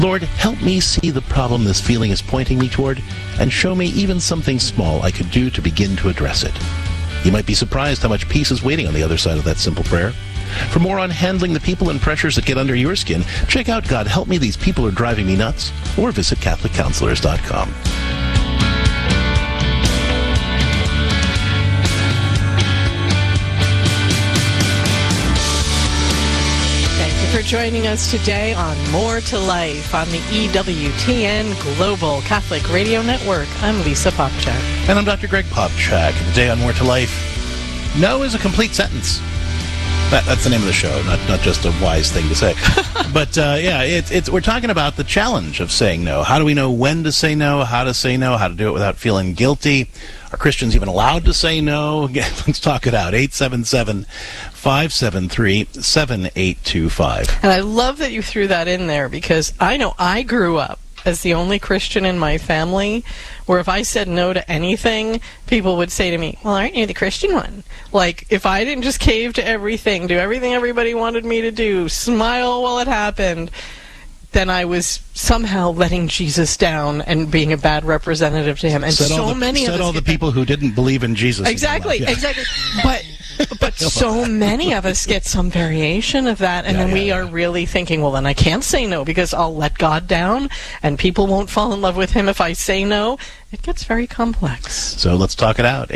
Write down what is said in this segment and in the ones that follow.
Lord, help me see the problem this feeling is pointing me toward, and show me even something small I could do to begin to address it. You might be surprised how much peace is waiting on the other side of that simple prayer. For more on handling the people and pressures that get under your skin, check out God Help Me, These People Are Driving Me Nuts, or visit CatholicCounselors.com. For joining us today on More to Life on the EWTN Global Catholic Radio Network. I'm Lisa Popchak. And I'm Dr. Greg Popchak. Today on More to Life, no is a complete sentence. That's the name of the show, not just a wise thing to say. But we're talking about the challenge of saying no. How do we know when to say no, how to say no, how to do it without feeling guilty? Are Christians even allowed to say no? Again, let's talk it out. 877-573-7825. And I love that you threw that in there, because I know I grew up as the only Christian in my family where if I said no to anything, people would say to me, well, aren't you the Christian one? Like, if I didn't just cave to everything, do everything everybody wanted me to do, smile while it happened, then I was somehow letting Jesus down and being a bad representative to him. And so many of us... all the people who didn't believe in Jesus. Exactly. But so many of us get some variation of that, and then we are really thinking, well, then I can't say no because I'll let God down, and people won't fall in love with him if I say no. It gets very complex. So let's talk it out.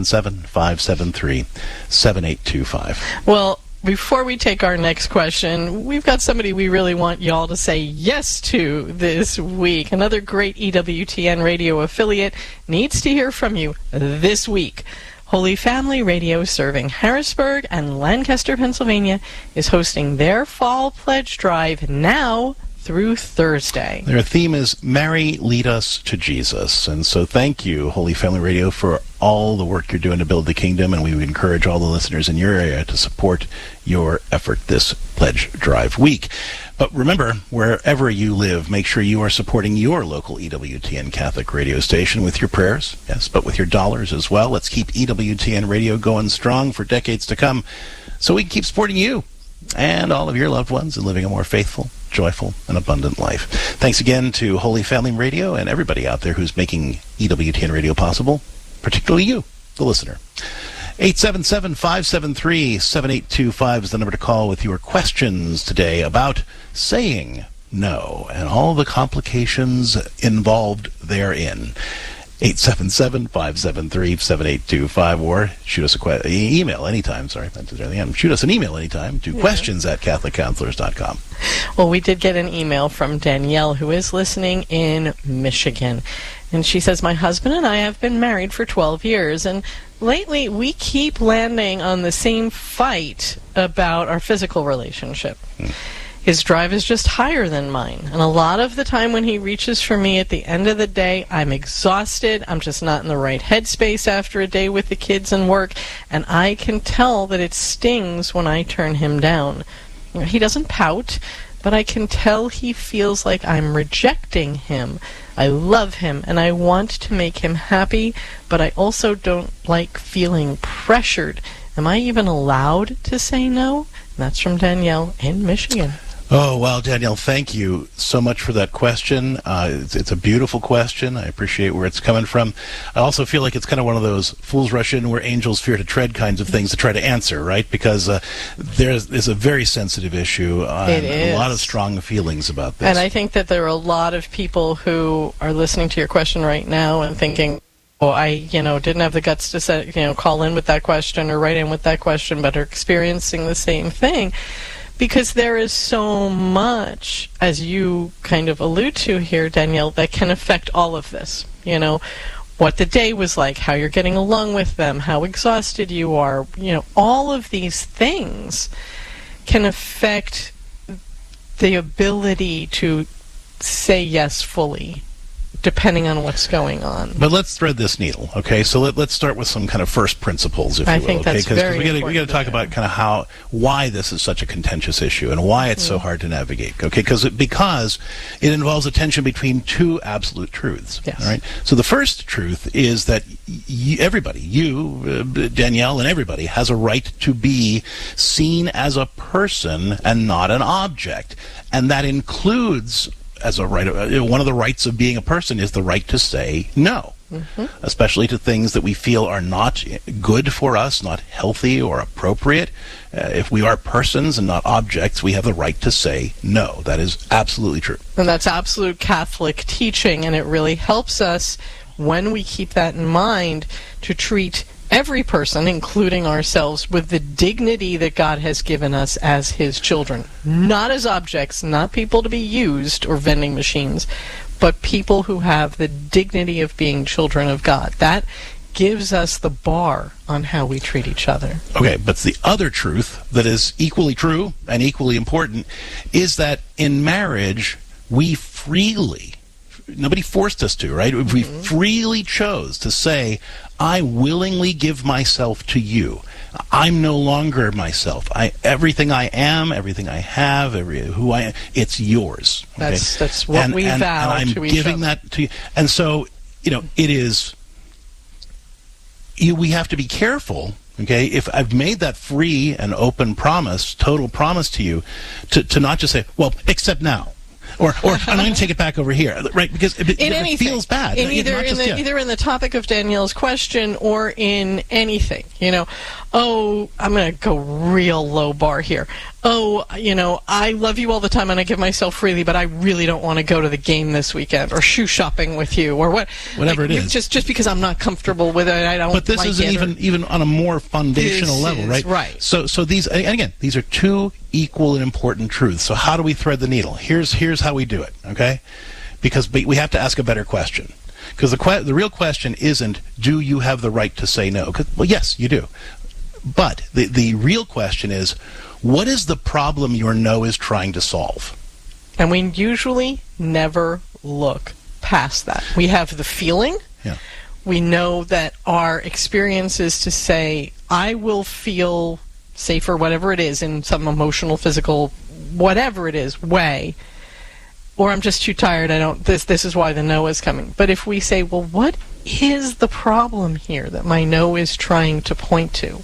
877-573-7825. Well, before we take our next question, we've got somebody we really want y'all to say yes to this week. Another great EWTN radio affiliate needs to hear from you this week. Holy Family Radio, serving Harrisburg and Lancaster, Pennsylvania, is hosting their Fall Pledge Drive now through Thursday. Their theme is Mary, Lead Us to Jesus. And so thank you, Holy Family Radio, for all the work you're doing to build the kingdom, and we would encourage all the listeners in your area to support your effort this Pledge Drive week. But remember, wherever you live, make sure you are supporting your local EWTN Catholic radio station with your prayers, yes, but with your dollars as well. Let's keep EWTN Radio going strong for decades to come so we can keep supporting you and all of your loved ones and living a more faithful, joyful, and abundant life. Thanks again to Holy Family Radio and everybody out there who's making EWTN Radio possible, particularly you, the listener. 877-573-7825 is the number to call with your questions today about saying no and all the complications involved therein. 877-573-7825, or shoot us an email anytime. Shoot us an email anytime to questions@CatholicCounselors.com. Well, we did get an email from Danielle, who is listening in Michigan. And she says, my husband and I have been married for 12 years, and lately we keep landing on the same fight about our physical relationship. His drive is just higher than mine, and a lot of the time when he reaches for me at the end of the day, I'm exhausted, I'm just not in the right headspace after a day with the kids and work, and I can tell that it stings when I turn him down. He doesn't pout, but I can tell he feels like I'm rejecting him. I love him, and I want to make him happy, but I also don't like feeling pressured. Am I even allowed to say no? And that's from Danielle in Michigan. Oh, well, Danielle, thank you so much for that question. It's a beautiful question. I appreciate where it's coming from. I also feel like it's kind of one of those fools rush in where angels fear to tread kinds of things to try to answer, right? Because there's a very sensitive issue. It is. A lot of strong feelings about this. And I think that there are a lot of people who are listening to your question right now and thinking, oh, I didn't have the guts to say, call in with that question or write in with that question, but are experiencing the same thing. Because there is so much, as you kind of allude to here, Danielle, that can affect all of this. What the day was like, how you're getting along with them, how exhausted you are. All of these things can affect the ability to say yes fully, depending on what's going on. But let's thread this needle, okay? So let's start with some kind of first principles, if you will. I think that's very important. We got to talk about kind of why this is such a contentious issue and why it's so hard to navigate, okay? Because it involves a tension between two absolute truths, yes. All right? So the first truth is that everybody, Danielle, and everybody has a right to be seen as a person and not an object, and that includes as a right, one of the rights of being a person is the right to say no, especially to things that we feel are not good for us, not healthy or appropriate. If we are persons and not objects, we have the right to say no. That is absolutely true. And that's absolute Catholic teaching, and it really helps us when we keep that in mind to treat every person, including ourselves, with the dignity that God has given us as His children. Not as objects, not people to be used or vending machines, but people who have the dignity of being children of God. That gives us the bar on how we treat each other. Okay, but the other truth that is equally true and equally important is that in marriage, we freely, nobody forced us to, right? We freely chose to say, I willingly give myself to you. I'm no longer myself. Everything I am, everything I have, who I am, it's yours. Okay? That's what we vow and to each I'm giving other. that to you. And so, it is, we have to be careful. Okay, if I've made that free and open promise, total promise to you, to not just say, well, except now. Or I'm going to take it back over here, right? Because it feels bad. Either in the topic of Danielle's question or in anything. Oh, I'm going to go real low bar here. Oh, I love you all the time and I give myself freely, but I really don't want to go to the game this weekend or shoe shopping with you or whatever it is. Just because I'm not comfortable with it, I don't. But this like isn't even on a more foundational level, right? Right. So these, and again, these are two equal and important truths. So how do we thread the needle? Here's how we do it. Okay, because we have to ask a better question. Because the real question isn't, do you have the right to say no? Well, yes, you do. But the real question is, what is the problem your no is trying to solve? And we usually never look past that. We have the feeling. Yeah. We know that our experience is to say, I will feel safer, whatever it is, in some emotional, physical, whatever it is, way. Or I'm just too tired, this is why the no is coming. But if we say, well, what is the problem here that my no is trying to point to?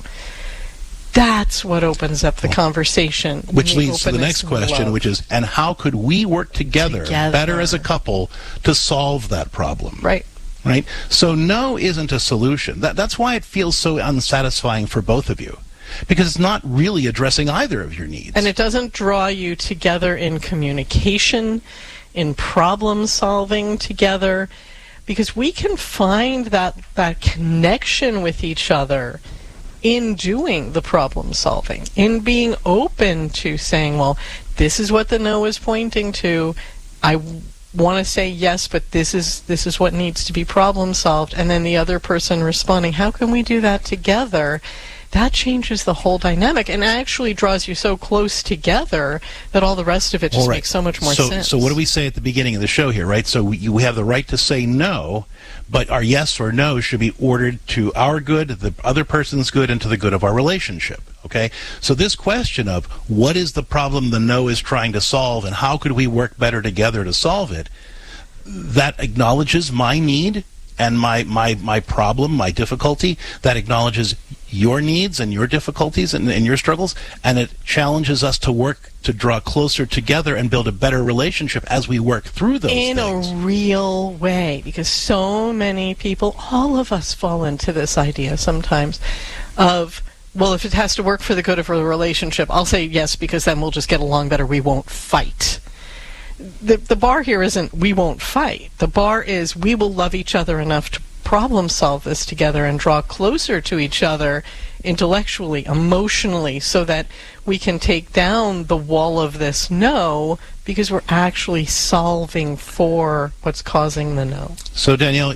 That's what opens up the conversation. Which leads to the next question, which is, and how could we work together better as a couple to solve that problem? Right. Right? So no isn't a solution. That's why it feels so unsatisfying for both of you. Because it's not really addressing either of your needs. And it doesn't draw you together in communication, in problem solving together, because we can find that connection with each other in doing the problem solving, in being open to saying, well, this is what the no is pointing to. I want to say yes, but this is what needs to be problem solved. And then the other person responding, how can we do that together? That changes the whole dynamic and actually draws you so close together that all the rest of it just makes so much more sense. So what do we say at the beginning of the show here, right? So we have the right to say no, but our yes or no should be ordered to our good, the other person's good, and to the good of our relationship, okay? So this question of what is the problem the no is trying to solve and how could we work better together to solve it, that acknowledges my need and my problem, my difficulty, that acknowledges your needs and your difficulties and your struggles, and it challenges us to work to draw closer together and build a better relationship as we work through those things. In a real way, because so many people, all of us fall into this idea sometimes of, well, if it has to work for the good of the relationship, I'll say yes because then we'll just get along better, we won't fight. The bar here isn't we won't fight. The bar is we will love each other enough to problem solve this together and draw closer to each other intellectually, emotionally, so that we can take down the wall of this no because we're actually solving for what's causing the no. So Danielle,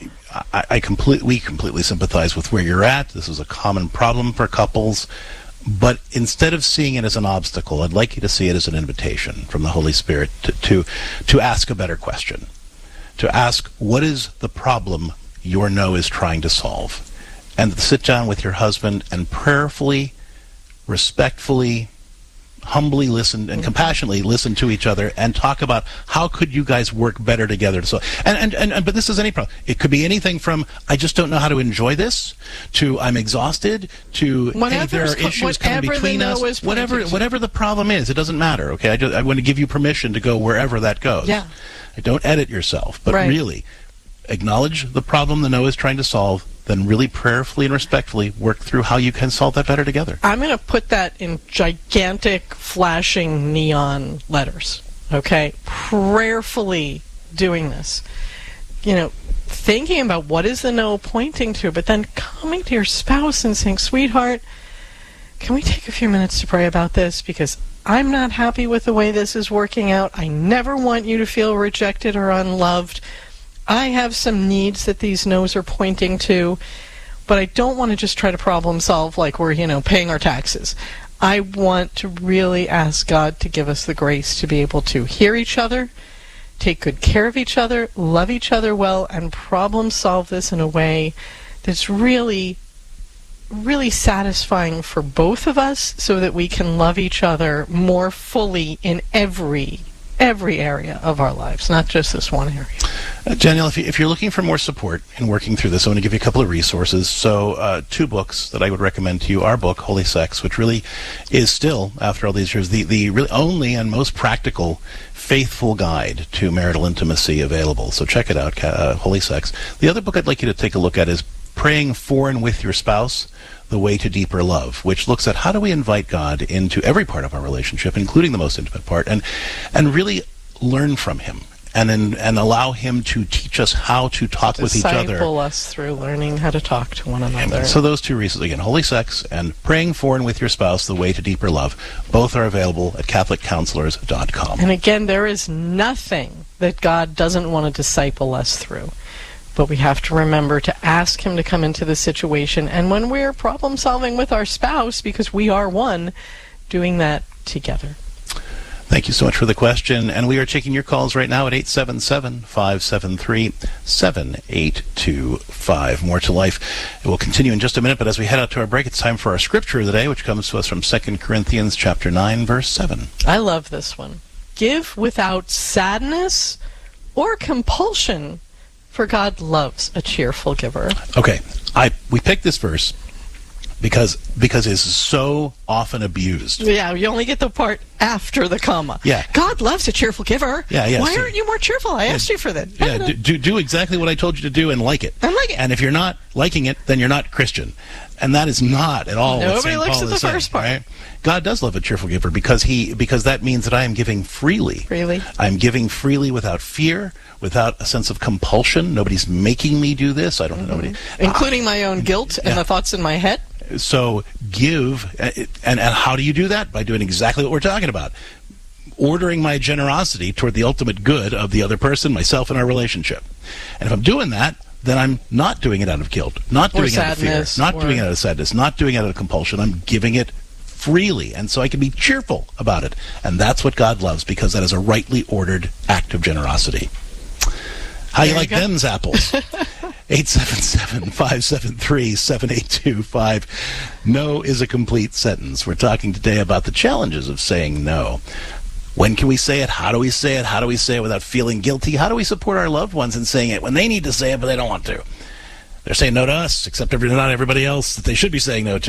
we completely sympathize with where you're at. This is a common problem for couples. But instead of seeing it as an obstacle, I'd like you to see it as an invitation from the Holy Spirit to ask a better question. To ask, what is the problem your no is trying to solve? And sit down with your husband and prayerfully, respectfully, humbly listen and compassionately listen to each other and talk about how could you guys work better together. So, but this is any problem. It could be anything from I just don't know how to enjoy this to I'm exhausted to hey, there are issues coming between us. Whatever the problem is, it doesn't matter. Okay, I want to give you permission to go wherever that goes. Yeah. Don't edit yourself, but really acknowledge the problem the no is trying to solve, then really prayerfully and respectfully work through how you can solve that better together. I'm going to put that in gigantic flashing neon letters, okay? Prayerfully doing this. Thinking about what is the no pointing to, but then coming to your spouse and saying, sweetheart, can we take a few minutes to pray about this? Because I'm not happy with the way this is working out. I never want you to feel rejected or unloved. I have some needs that these no's are pointing to, but I don't want to just try to problem solve like we're, paying our taxes. I want to really ask God to give us the grace to be able to hear each other, take good care of each other, love each other well, and problem solve this in a way that's really, really satisfying for both of us so that we can love each other more fully in every area of our lives, not just this one area. Danielle, if you're looking for more support in working through this, I want to give you a couple of resources. So 2 books that I would recommend to you. Our book, Holy Sex, which really is still, after all these years, the really only and most practical, faithful guide to marital intimacy available. So check it out, Holy Sex. The other book I'd like you to take a look at is Praying for and with Your Spouse, The Way to Deeper Love, which looks at how do we invite God into every part of our relationship, including the most intimate part, and really learn from Him and allow Him to teach us how to talk with each other. Disciple us through learning how to talk to one another. And so those 2 reasons, again, Holy Sex and Praying for and with Your Spouse, The Way to Deeper Love, both are available at CatholicCounselors.com. And again, there is nothing that God doesn't want to disciple us through. But we have to remember to ask Him to come into the situation. And when we're problem solving with our spouse, because we are one, doing that together. Thank you so much for the question. And we are taking your calls right now at 877-573-7825. More to Life. It will continue in just a minute, but as we head out to our break, it's time for our scripture of the day, which comes to us from 2 Corinthians chapter 9, verse 7. I love this one. Give without sadness or compulsion, for God loves a cheerful giver. Okay, we picked this verse because it's so often abused. Yeah, you only get the part after the comma. Yeah. God loves a cheerful giver. Yeah. Why aren't you more cheerful? I asked you for that. Yeah, do exactly what I told you to do and like it. And like it. And if you're not liking it, then you're not Christian. And that is not at all what St. Paul is saying. Nobody looks at the first part. Right? God does love a cheerful giver because that means that I am giving freely. Freely. I'm giving freely without fear, without a sense of compulsion. Nobody's making me do this. I don't know. Including my own guilt and the thoughts in my head. So give, and how do you do that? By doing exactly what we're talking about. Ordering my generosity toward the ultimate good of the other person, myself, and our relationship. And if I'm doing that, then I'm not doing it out of guilt, not doing it out of fear, not doing it out of sadness, not doing it out of compulsion. I'm giving it freely, and so I can be cheerful about it. And that's what God loves, because that is a rightly ordered act of generosity. How you like them apples? 877-573-7825. No is a complete sentence. We're talking today about the challenges of saying no. When can we say it? How do we say it? How do we say it without feeling guilty? How do we support our loved ones in saying it when they need to say it but they don't want to? They're saying no to us, except not everybody else that they should be saying no to.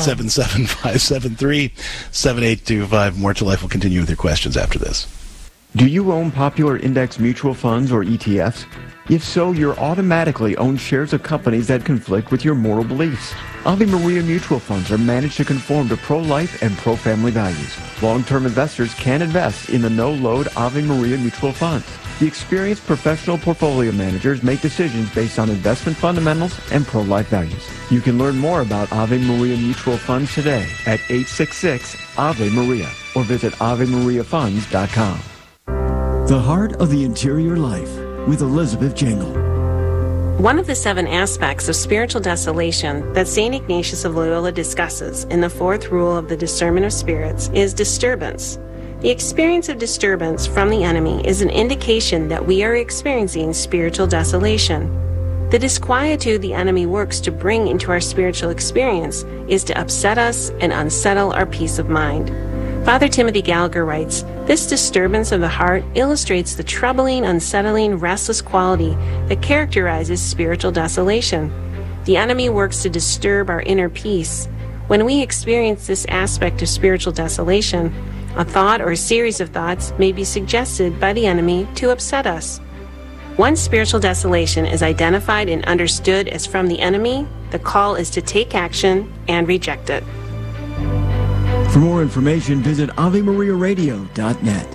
877-573-7825. More to Life will continue with your questions after this. Do you own popular index mutual funds or ETFs? If so, you're automatically own shares of companies that conflict with your moral beliefs. Ave Maria mutual funds are managed to conform to pro-life and pro-family values. Long-term investors can invest in the no-load Ave Maria mutual funds. The experienced professional portfolio managers make decisions based on investment fundamentals and pro-life values. You can learn more about Ave Maria mutual funds today at 866-AVE-MARIA or visit AveMariaFunds.com. The Heart of the Interior Life with Elizabeth Jangle. One of the 7 aspects of spiritual desolation that St. Ignatius of Loyola discusses in the 4th rule of the discernment of spirits is disturbance. The experience of disturbance from the enemy is an indication that we are experiencing spiritual desolation. The disquietude the enemy works to bring into our spiritual experience is to upset us and unsettle our peace of mind. Father Timothy Gallagher writes, "This disturbance of the heart illustrates the troubling, unsettling, restless quality that characterizes spiritual desolation. The enemy works to disturb our inner peace. When we experience this aspect of spiritual desolation, a thought or a series of thoughts may be suggested by the enemy to upset us. Once spiritual desolation is identified and understood as from the enemy, the call is to take action and reject it." For more information, visit AveMariaRadio.net.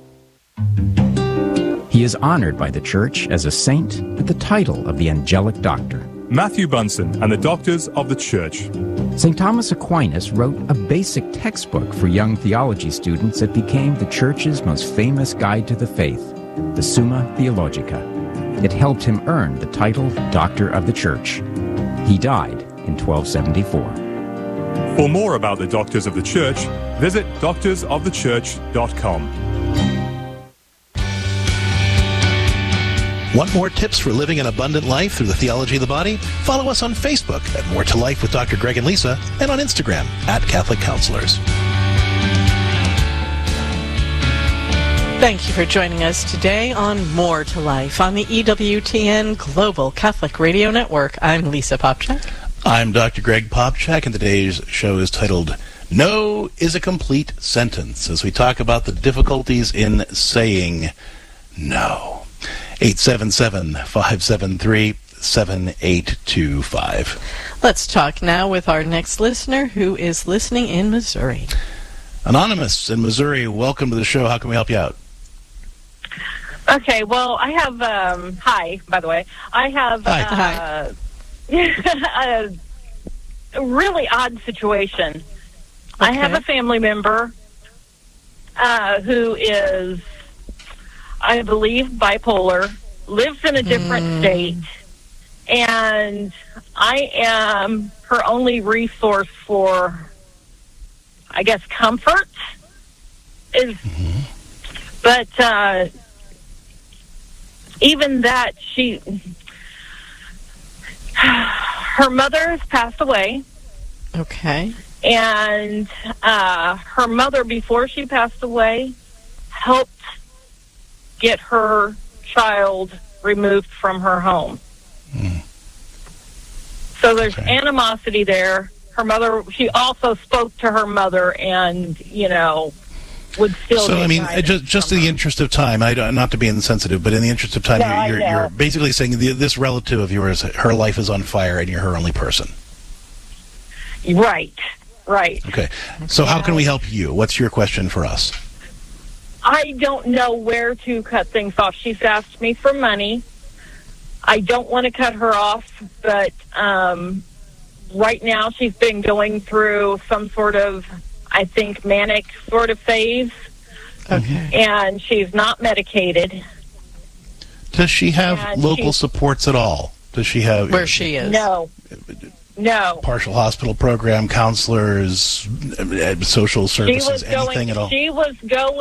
He is honored by the Church as a saint with the title of the Angelic Doctor. Matthew Bunson and the Doctors of the Church. St. Thomas Aquinas wrote a basic textbook for young theology students that became the Church's most famous guide to the faith, the Summa Theologica. It helped him earn the title Doctor of the Church. He died in 1274. For more about the Doctors of the Church, visit doctorsofthechurch.com. Want more tips for living an abundant life through the theology of the body? Follow us on Facebook at More to Life with Dr. Greg and Lisa, and on Instagram at Catholic Counselors. Thank you for joining us today on More to Life on the EWTN Global Catholic Radio Network. I'm Lisa Popchak. I'm Dr. Greg Popchak, and today's show is titled No is a Complete Sentence, as we talk about the difficulties in saying no. 877-573-7825. Let's talk now with our next listener who is listening in Missouri. Anonymous in Missouri, welcome to the show. How can we help you out? Okay, well, I have, hi, by the way. I have a really odd situation. Okay. I have a family member who is, I believe, bipolar, lives in a different state, and I am her only resource for, I guess, comfort. But even that, her mother has passed away. Okay. And her mother, before she passed away, helped get her child removed from her home. So there's animosity there. Her mother, she also spoke to her mother and, would still... So, I mean, just in the interest of time, not to be insensitive, but in the interest of time, you're basically saying this relative of yours, her life is on fire and you're her only person. Right. Okay. So how can we help you? What's your question for us? I don't know where to cut things off. She's asked me for money. I don't want to cut her off, but right now she's been going through some sort of, I think, manic sort of phase. Okay. And she's not medicated. Does she have local supports at all? Does she have... Where she is? No. Partial hospital program, counselors, social services, anything at all? She was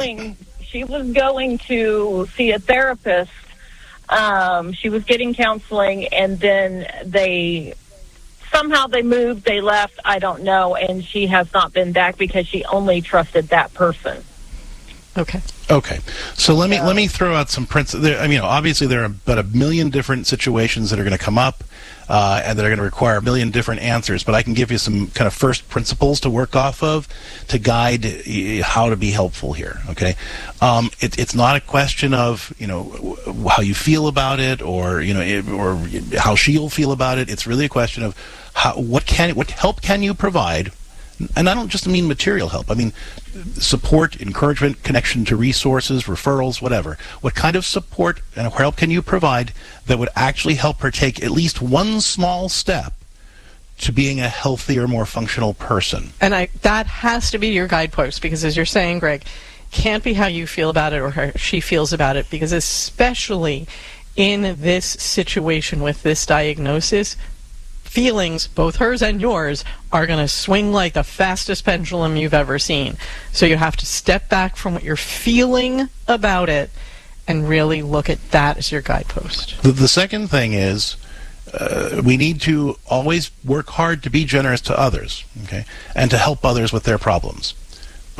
going to see a therapist. She was getting counseling, and then they moved, they left, I don't know, and she has not been back because she only trusted that person. Okay. So let me throw out some principles. I mean, obviously there are about a million different situations that are going to come up, and that are going to require a million different answers. But I can give you some kind of first principles to work off of to guide how to be helpful here. Okay. It's not a question of how you feel about it or or how she'll feel about it. It's really a question of what help can you provide. And I don't just mean material help. I mean support, encouragement, connection to resources, referrals, whatever. What kind of support and help can you provide that would actually help her take at least one small step to being a healthier, more functional person? And that has to be your guidepost, because as you're saying, Greg, can't be how you feel about it or how she feels about it, because especially in this situation with this diagnosis, feelings, both hers and yours, are going to swing like the fastest pendulum you've ever seen. So you have to step back from what you're feeling about it and really look at that as your guidepost. The second thing is we need to always work hard to be generous to others, okay, and to help others with their problems.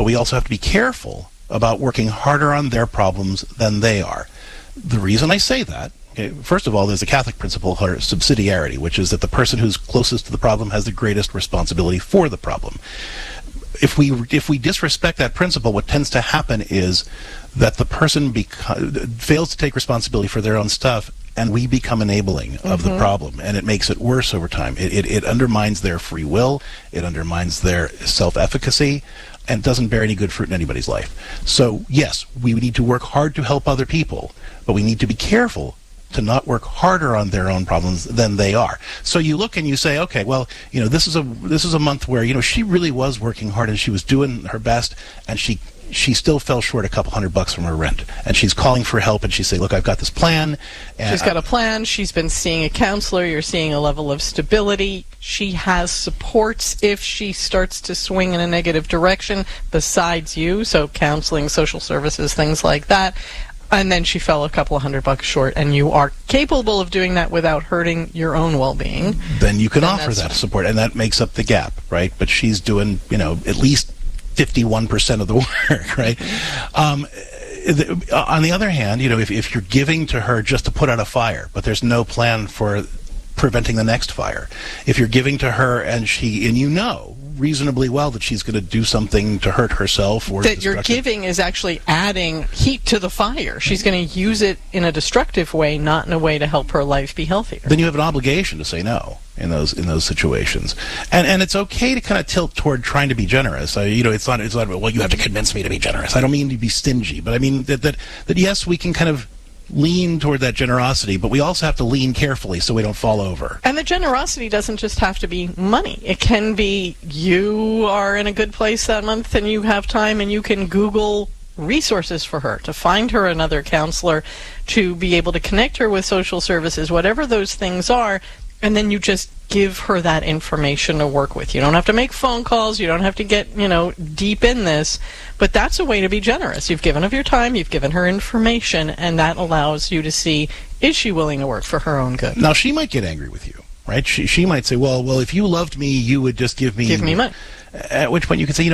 but we also have to be careful about working harder on their problems than they are. The reason I say that, okay, first of all, there's a Catholic principle called subsidiarity, which is that the person who's closest to the problem has the greatest responsibility for the problem. If we disrespect that principle, what tends to happen is that the person fails to take responsibility for their own stuff, and we become enabling of the problem, and it makes it worse over time. It undermines their free will, it undermines their self-efficacy, and doesn't bear any good fruit in anybody's life. So yes, we need to work hard to help other people, but we need to be careful to not work harder on their own problems than they are. So you look and you say, okay, well, this is a month where, she really was working hard and she was doing her best, and she still fell short a couple $100 from her rent. And she's calling for help, and she's saying, look, I've got this plan. And she's got a plan. She's been seeing a counselor. You're seeing a level of stability. She has supports if she starts to swing in a negative direction besides you, so counseling, social services, things like that. And then she fell a couple of $100 short, and you are capable of doing that without hurting your own well-being. Then you can offer that support, and that makes up the gap, right? But she's doing, at least 51% of the work, right? On the other hand, if you're giving to her just to put out a fire, but there's no plan for preventing the next fire, if you're giving to her and reasonably well that she's going to do something to hurt herself, or that your giving is actually adding heat to the fire, she's going to use it in a destructive way, not in a way to help her life be healthier, then you have an obligation to say no in those situations, and it's okay to kind of tilt toward trying to be generous. It's not well, you have to convince me to be generous. I don't mean to be stingy, but I mean that yes, we can kind of lean toward that generosity, but we also have to lean carefully so we don't fall over. And the generosity doesn't just have to be money. It can be you are in a good place that month and you have time and you can Google resources for her, to find her another counselor, to be able to connect her with social services, whatever those things are, and then you just give her that information to work with. You don't have to make phone calls. You don't have to get, deep in this. But that's a way to be generous. You've given of your time. You've given her information. And that allows you to see, is she willing to work for her own good? Now, she might get angry with you, right? She might say, well, if you loved me, you would just give me money. At which point you can say,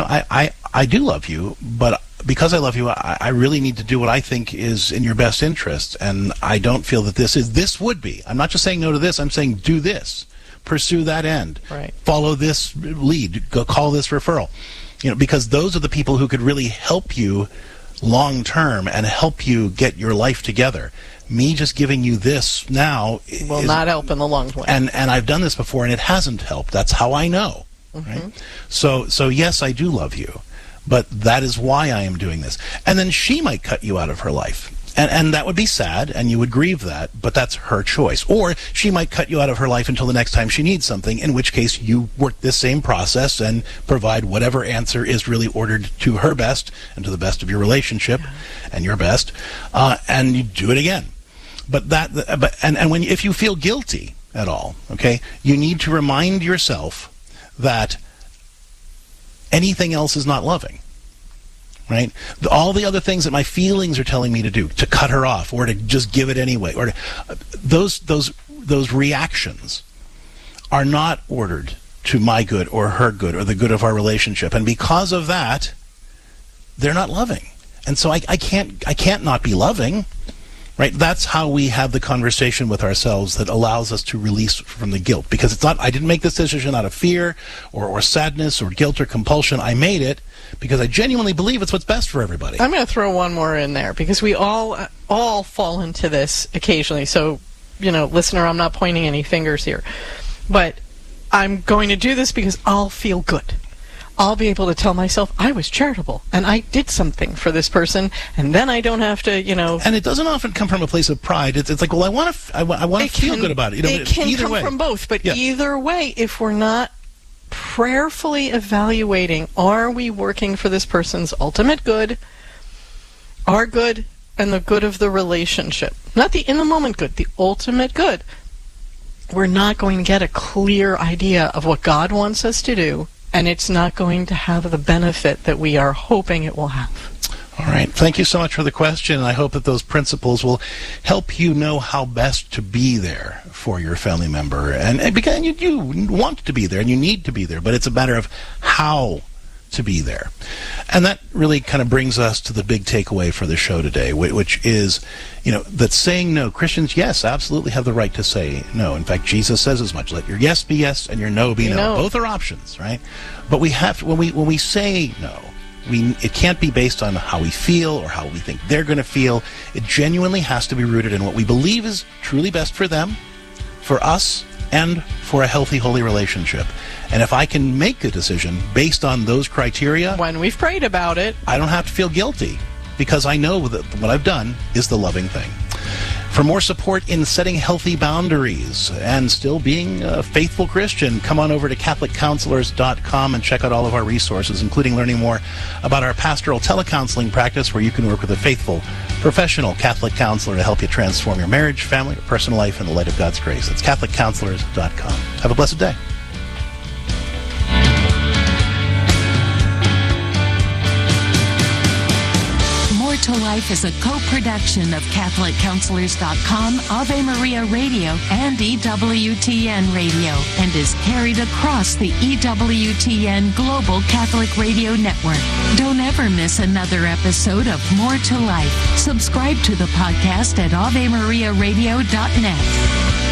I do love you, but because I love you, I really need to do what I think is in your best interest. And I don't feel that this would be. I'm not just saying no to this. I'm saying do this. Pursue that end. Right. Follow this lead. Go call this referral. Because those are the people who could really help you long term and help you get your life together. Me just giving you this now will not help in the long run. And I've done this before and it hasn't helped. That's how I know. Right? So yes, I do love you, but that is why I am doing this. And then she might cut you out of her life. And that would be sad, and you would grieve that, but that's her choice. Or she might cut you out of her life until the next time she needs something, in which case you work this same process and provide whatever answer is really ordered to her best and to the best of your relationship and your best, and you do it again. If you feel guilty at all, okay, you need to remind yourself that anything else is not loving. Right? All the other things that my feelings are telling me to do, to cut her off or to just give it anyway, or those reactions are not ordered to my good or her good or the good of our relationship. And because of that, they're not loving. And so I can't not be loving. Right? That's how we have the conversation with ourselves that allows us to release from the guilt. Because it's not, I didn't make this decision out of fear or sadness or guilt or compulsion. I made it because I genuinely believe it's what's best for everybody. I'm going to throw one more in there because we all fall into this occasionally. So, listener, I'm not pointing any fingers here. But I'm going to do this because I'll feel good. I'll be able to tell myself I was charitable and I did something for this person, and then I don't have to, And it doesn't often come from a place of pride. It's like, well, I want to feel good about it. It can come from both, but either way, if we're not prayerfully evaluating, are we working for this person's ultimate good, our good, and the good of the relationship? Not the in-the-moment good, the ultimate good. We're not going to get a clear idea of what God wants us to do, and it's not going to have the benefit that we are hoping it will have. All right. Thank you so much for the question. I hope that those principles will help you know how best to be there for your family member. And because you want to be there and you need to be there, but it's a matter of how to be there. And that really kind of brings us to the big takeaway for the show today, which is, that saying no. Christians, yes, absolutely have the right to say no. In fact, Jesus says as much. Let your yes be yes and your no be no. Both are options, right? But we have to, when we say no, it can't be based on how we feel or how we think they're going to feel. It genuinely has to be rooted in what we believe is truly best for them, for us, and for a healthy, holy relationship. And if I can make a decision based on those criteria, when we've prayed about it, I don't have to feel guilty because I know that what I've done is the loving thing. For more support in setting healthy boundaries and still being a faithful Christian, come on over to CatholicCounselors.com and check out all of our resources, including learning more about our pastoral telecounseling practice, where you can work with a faithful, professional Catholic counselor to help you transform your marriage, family, or personal life in the light of God's grace. That's CatholicCounselors.com. Have a blessed day. to Life is a co-production of CatholicCounselors.com, Ave Maria Radio, and EWTN Radio, and is carried across the EWTN Global Catholic Radio Network. Don't ever miss another episode of More to Life. Subscribe to the podcast at AveMariaRadio.net.